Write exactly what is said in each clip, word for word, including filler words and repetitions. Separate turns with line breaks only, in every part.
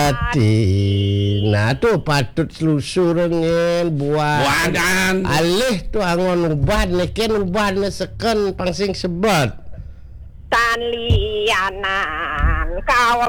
hati. Nah tuh patut selusurengen buat
Buadan.
alih tuh angon uban neken uban seken pangsing sebet.
Tan lianan kau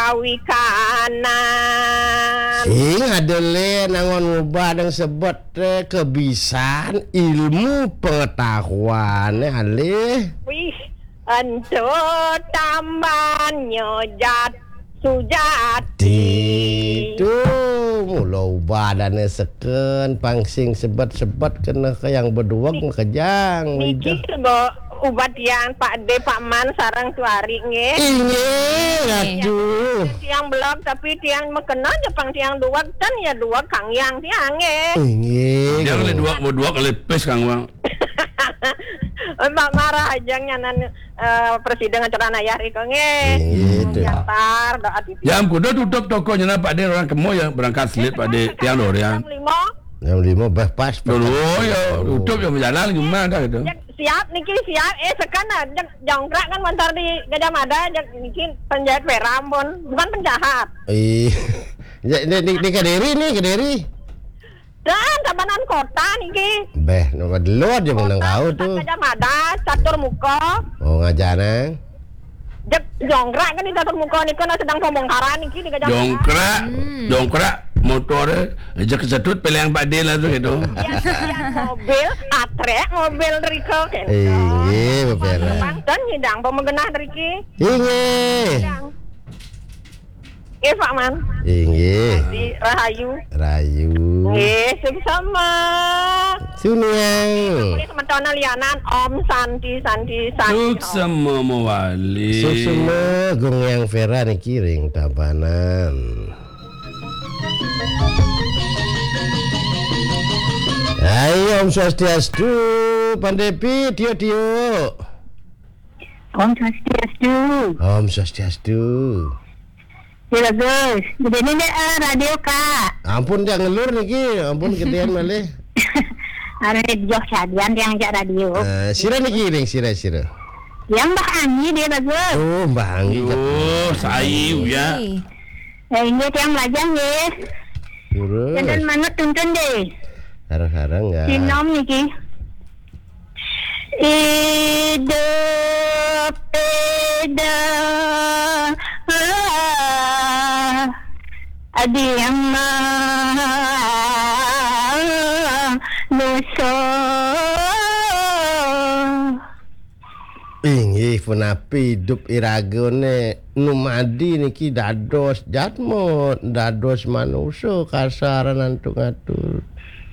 kawikanan.
Sing adele nangon ubah dan sebut eh, kebisan ilmu pengetahuan eh, alih.
Wih, ento tambannya jat sujati.
Itu mula ubah dan seken pangsing sebut-sebut kena ke yang berdua kejang.
Niki sebo ubat yang Pak D Pak Man sarang tuari nge.
Inge, aduh.
Tiang belum tapi tiang mekena Jepang tiang dua kan ya dua kang yang tiang nge.
Inge.
Dia kali dua, mau dua kali pes kang bang.
Mbak marah aja nyanan uh, presiden acara yari kau nge.
Gitu.
Nyantar doa titi.
Jam kuda tutup tokonya na Pak D orang kemo yang berangkat selit Pak D tiang dorian.
Yang lima bah pas.
Dulu ya tutup yang berjalan gimana gitu.
Siap niki siap eh sekarang jongkrak kan montar di Gajah Mada niki penjahit Perambon bukan penjahat.
Ih. Di, di, di Kediri nih, Kediri.
Dan tabanan kota niki.
Beh, nomor dulu aja menang kau tuh.
Gajah Mada catur muka.
Oh ngajarang.
Jek jongkrak kan di catur muka niki sedang pembongkaran niki di Gajah Mada.
Jongkrak, jongkrak motor aja kesetut pilih yang Pak D lah tuh gitu.
Mobil atrek mobil Riko kan.
Iya, bapera.
Panten nyidang pemegenah Riki.
Iya.
Eh Pak Man.
Iya.
Di Rahayu.
Rayu.
Eh sama.
Sunyang.
Ini sementara lianan Om Santi Santi Santi.
Suk semua mewali.
Susuma gong yang Vera nih kiring tabanan. Ayo Om Swastiastu, Pandepi, Tio Tio.
Om Swastiastu.
Om Swastiastu.
Ya bagus. Jadi ini uh, radio kak.
Ampun dia ngelur niki, ampun gedean malih.
Radio sadian yang jak radio.
Uh, sira niki kiring sira sira.
Yang Mbak Anggi dia bagus.
Oh Mbak Anggi.
Oh, sayu ya.
Eh ini yang belajar ya.
Terus.
Dan manut tuntun deh.
Harang-harang enggak.
Sinom niki. Hidup tidak ada yang manusia.
Inggih punapi hidup iragone numadi niki dados jatmot dados manusia kasaran antuk ngatur.